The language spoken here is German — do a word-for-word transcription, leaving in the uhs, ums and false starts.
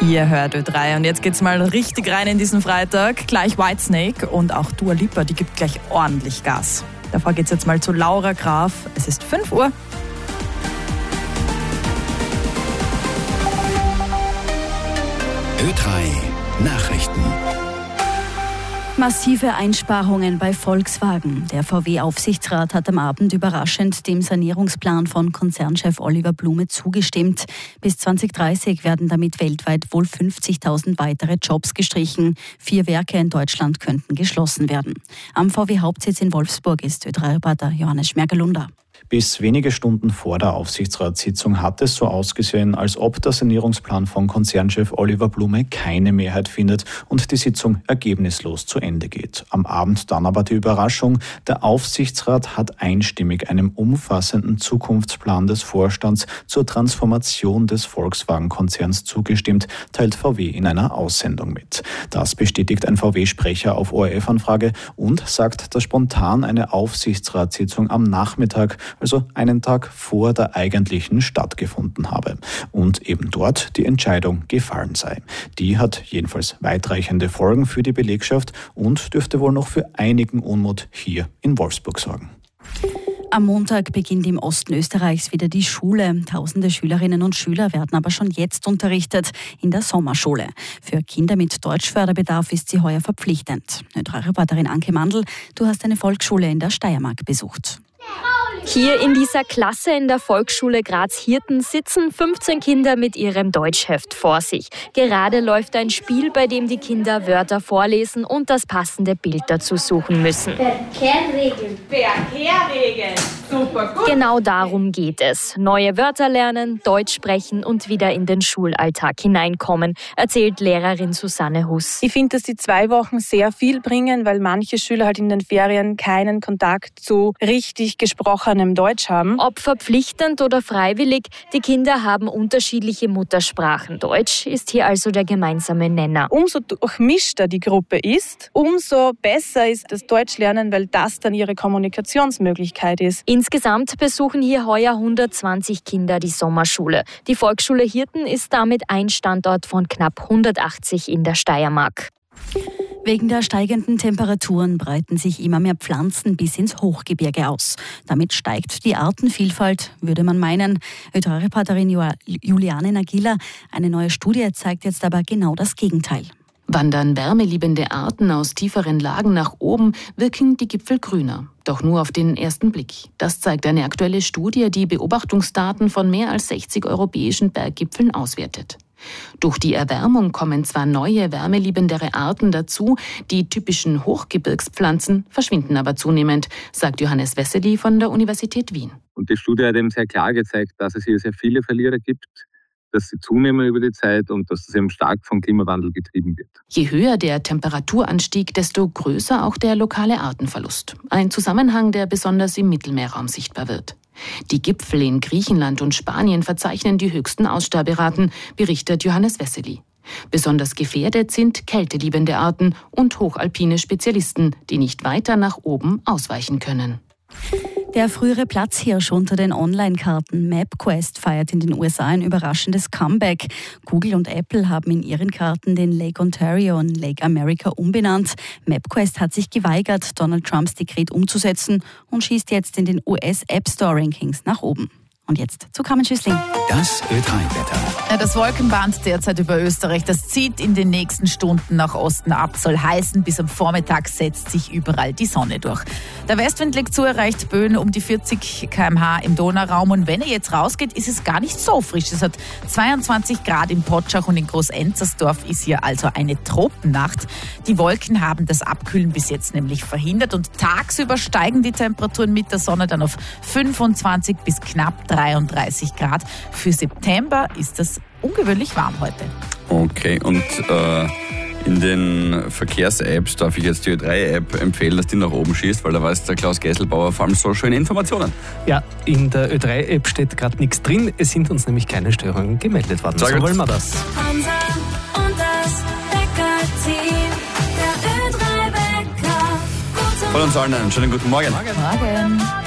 Ihr hört Ö drei und jetzt geht's mal richtig rein in diesen Freitag. Gleich Whitesnake und auch Dua Lipa, die gibt gleich ordentlich Gas. Davor geht's jetzt mal zu Laura Graf. Es ist fünf Uhr. Ö drei Nachrichten. Massive Einsparungen bei Volkswagen. Der V W-Aufsichtsrat hat am Abend überraschend dem Sanierungsplan von Konzernchef Oliver Blume zugestimmt. Bis zwanzig dreißig werden damit weltweit wohl fünfzigtausend weitere Jobs gestrichen. Vier Werke in Deutschland könnten geschlossen werden. Am V W-Hauptsitz in Wolfsburg ist Ö drei-Reporter Johannes Schmerger-Lunder. Bis wenige Stunden vor der Aufsichtsratssitzung hat es so ausgesehen, als ob der Sanierungsplan von Konzernchef Oliver Blume keine Mehrheit findet und die Sitzung ergebnislos zu Ende geht. Am Abend dann aber die Überraschung, der Aufsichtsrat hat einstimmig einem umfassenden Zukunftsplan des Vorstands zur Transformation des Volkswagen-Konzerns zugestimmt, teilt V W in einer Aussendung mit. Das bestätigt ein V W-Sprecher auf O R F-Anfrage und sagt, dass spontan eine Aufsichtsratssitzung am Nachmittag, also einen Tag vor der eigentlichen, stattgefunden habe und eben dort die Entscheidung gefallen sei. Die hat jedenfalls weitreichende Folgen für die Belegschaft und dürfte wohl noch für einigen Unmut hier in Wolfsburg sorgen. Am Montag beginnt im Osten Österreichs wieder die Schule. Tausende Schülerinnen und Schüler werden aber schon jetzt unterrichtet in der Sommerschule. Für Kinder mit Deutschförderbedarf ist sie heuer verpflichtend. Ö drei-Reporterin Anke Mandl, du hast eine Volksschule in der Steiermark besucht. Hier in dieser Klasse in der Volksschule Graz-Hirten sitzen fünfzehn Kinder mit ihrem Deutschheft vor sich. Gerade läuft ein Spiel, bei dem die Kinder Wörter vorlesen und das passende Bild dazu suchen müssen. Verkehrregeln. Verkehrregeln. Super gut. Genau darum geht es. Neue Wörter lernen, Deutsch sprechen und wieder in den Schulalltag hineinkommen, erzählt Lehrerin Susanne Huss. Ich finde, dass die zwei Wochen sehr viel bringen, weil manche Schüler halt in den Ferien keinen Kontakt zu richtig gesprochenem Deutsch haben. Ob verpflichtend oder freiwillig, die Kinder haben unterschiedliche Muttersprachen. Deutsch ist hier also der gemeinsame Nenner. Umso durchmischter die Gruppe ist, umso besser ist das Deutschlernen, weil das dann ihre Kommunikationsmöglichkeit ist. Insgesamt besuchen hier heuer hundertzwanzig Kinder die Sommerschule. Die Volksschule Hirten ist damit ein Standort von knapp hundertachtzig in der Steiermark. Wegen der steigenden Temperaturen breiten sich immer mehr Pflanzen bis ins Hochgebirge aus. Damit steigt die Artenvielfalt, würde man meinen. Ö drei-Reporterin Juliane Nagila, eine neue Studie zeigt jetzt aber genau das Gegenteil. Wandern wärmeliebende Arten aus tieferen Lagen nach oben, wirken die Gipfel grüner. Doch nur auf den ersten Blick. Das zeigt eine aktuelle Studie, die Beobachtungsdaten von mehr als sechzig europäischen Berggipfeln auswertet. Durch die Erwärmung kommen zwar neue, wärmeliebendere Arten dazu, die typischen Hochgebirgspflanzen verschwinden aber zunehmend, sagt Johannes Wessely von der Universität Wien. Und die Studie hat eben sehr klar gezeigt, dass es hier sehr viele Verlierer gibt, dass sie zunehmen über die Zeit und dass das eben stark vom Klimawandel getrieben wird. Je höher der Temperaturanstieg, desto größer auch der lokale Artenverlust. Ein Zusammenhang, der besonders im Mittelmeerraum sichtbar wird. Die Gipfel in Griechenland und Spanien verzeichnen die höchsten Aussterberaten, berichtet Johannes Wessely. Besonders gefährdet sind kälteliebende Arten und hochalpine Spezialisten, die nicht weiter nach oben ausweichen können. Der frühere Platzhirsch unter den Online-Karten MapQuest feiert in den U S A ein überraschendes Comeback. Google und Apple haben in ihren Karten den Lake Ontario in Lake America umbenannt. MapQuest hat sich geweigert, Donald Trumps Dekret umzusetzen und schießt jetzt in den U S App Store Rankings nach oben. Und jetzt zu Carmen Schüssling. Das Ö drei-Wetter. Das Wolkenband derzeit über Österreich, das zieht in den nächsten Stunden nach Osten ab. Soll heißen, bis am Vormittag setzt sich überall die Sonne durch. Der Westwind legt zu, erreicht Böen um die vierzig Kilometer pro Stunde im Donauraum. Und wenn er jetzt rausgeht, ist es gar nicht so frisch. Es hat zweiundzwanzig Grad in Potschach und in Groß-Enzersdorf ist hier also eine Tropennacht. Die Wolken haben das Abkühlen bis jetzt nämlich verhindert. Und tagsüber steigen die Temperaturen mit der Sonne dann auf fünfundzwanzig bis knapp dreiunddreißig Grad. Für September ist das ungewöhnlich warm heute. Okay, und äh, in den Verkehrs-Apps darf ich jetzt die Ö drei-App empfehlen, dass die nach oben schießt, weil da weiß der Klaus Gesselbauer vor allem so schöne Informationen. Ja, in der Ö drei-App steht gerade nichts drin. Es sind uns nämlich keine Störungen gemeldet worden. So wollen wir das. Hansa und das Wecker-Team, der Ö drei-Wecker. Von uns allen einen schönen guten Morgen. Morgen. Morgen.